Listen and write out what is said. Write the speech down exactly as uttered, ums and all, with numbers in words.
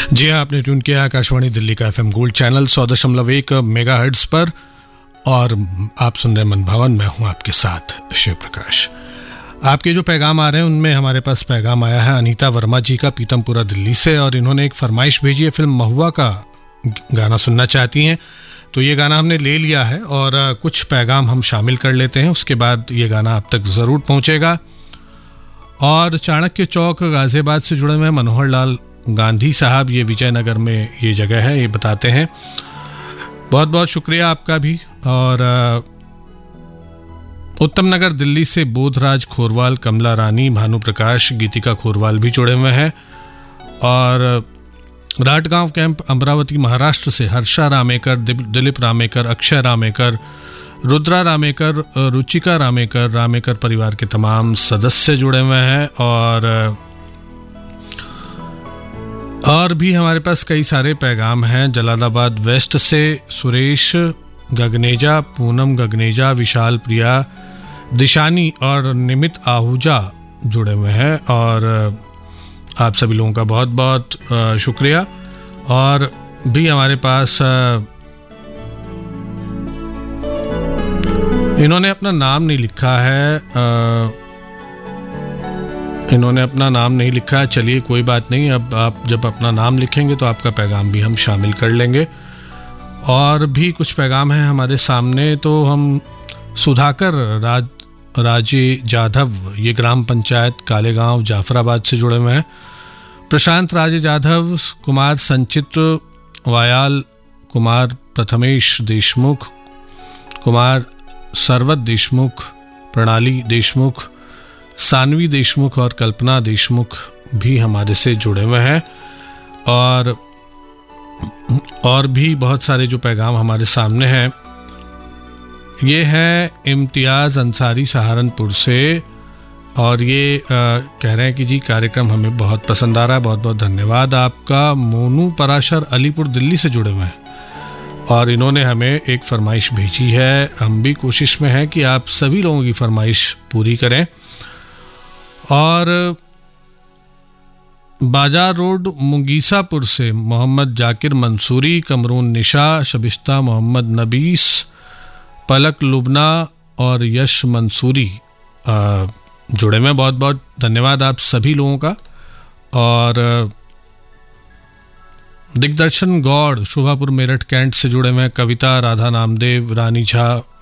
जी हाँ, आपने ट्यून किया आकाशवाणी दिल्ली का एफएम गोल्ड चैनल सौ दशमलव एक मेगा हर्ट्ज पर और आप सुन रहे मन भवन। मैं हूँ आपके साथ शिव प्रकाश। आपके जो पैगाम आ रहे हैं उनमें हमारे पास पैगाम आया है अनीता वर्मा जी का पीतमपुरा दिल्ली से, और इन्होंने एक फरमाइश भेजी है, फिल्म महुआ का गाना सुनना चाहती हैं। तो ये गाना हमने ले लिया है और कुछ पैगाम हम शामिल कर लेते हैं, उसके बाद ये गाना आप तक ज़रूर पहुँचेगा। और चाणक्य चौक गाज़ियाबाद से जुड़े हुए मनोहर लाल गांधी साहब, ये विजयनगर में ये जगह है, ये बताते हैं। बहुत बहुत शुक्रिया आपका भी। और उत्तम नगर दिल्ली से बोधराज खोरवाल, कमला रानी, भानु प्रकाश, गीतिका खोरवाल भी जुड़े हुए हैं। और राटगांव कैंप अमरावती महाराष्ट्र से हर्षा रामेकर, दिलीप रामेकर, अक्षय रामेकर, रुद्रा रामेकर, रुचिका रामेकर, रामेकर परिवार के तमाम सदस्य जुड़े हुए हैं। और और भी हमारे पास कई सारे पैगाम हैं। जलालाबाद वेस्ट से सुरेश गगनेजा, पूनम गगनेजा, विशाल प्रिया, दिशानी और निमित आहूजा जुड़े हुए हैं। और आप सभी लोगों का बहुत बहुत शुक्रिया। और भी हमारे पास इन्होंने अपना नाम नहीं लिखा है, आ, इन्होंने अपना नाम नहीं लिखा है। चलिए कोई बात नहीं, अब आप जब अपना नाम लिखेंगे तो आपका पैगाम भी हम शामिल कर लेंगे। और भी कुछ पैगाम हैं हमारे सामने। तो हम सुधाकर राज राजे जाधव, ये ग्राम पंचायत कालेगांव जाफराबाद से जुड़े हुए हैं। प्रशांत राजे जाधव, कुमार संचित वायाल, कुमार प्रथमेश देशमुख, कुमार सरवत देशमुख, प्रणाली देशमुख, सानवी देशमुख और कल्पना देशमुख भी हमारे से जुड़े हुए हैं। और और भी बहुत सारे जो पैगाम हमारे सामने हैं, ये है इम्तियाज़ अंसारी सहारनपुर से। और ये आ, कह रहे हैं कि जी कार्यक्रम हमें बहुत पसंद आ रहा है, बहुत बहुत धन्यवाद आपका। मोनू पराशर अलीपुर दिल्ली से जुड़े हुए हैं और इन्होंने हमें एक फरमाइश भेजी है। हम भी कोशिश में हैं कि आप सभी लोगों की फरमाइश पूरी करें। और बाजार रोड मुगीसापुर से मोहम्मद जाकिर मंसूरी, कमरून निशा, शबिस्ता मोहम्मद नबीस, पलक लुबना और यश मंसूरी आ, जुड़े में बहुत बहुत धन्यवाद आप सभी लोगों का। और दिग्दर्शन गौड़ शोभापुर मेरठ कैंट से जुड़े में कविता, राधा नामदेव, रानी झा,